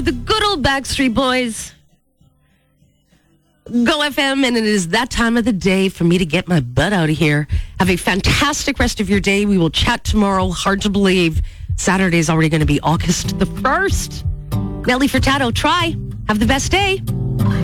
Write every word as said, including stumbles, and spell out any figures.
the good old Backstreet Boys. Go F M, and it is that time of the day for me to get my butt out of here. Have a fantastic rest of your day. We will chat tomorrow. Hard to believe Saturday is already going to be August the first. Nelly Furtado, try. Have the best day.